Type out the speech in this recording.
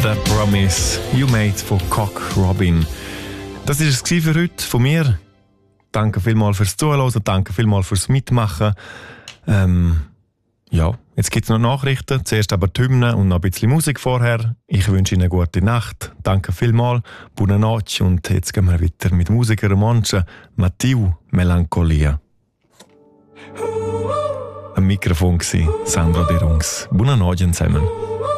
The Promise You Made von Cock Robin. Das war es für heute von mir. Danke vielmals fürs Zuhören, danke vielmals fürs Mitmachen. Jetzt gibt es noch Nachrichten, zuerst aber die Hymne und noch ein bisschen Musik vorher. Ich wünsche Ihnen eine gute Nacht. Danke vielmals, buona notte und jetzt gehen wir weiter mit Musiker Romanche, Matthieu Melancholia. Am Mikrofon war Sandra De Rungs. Buona notte zusammen.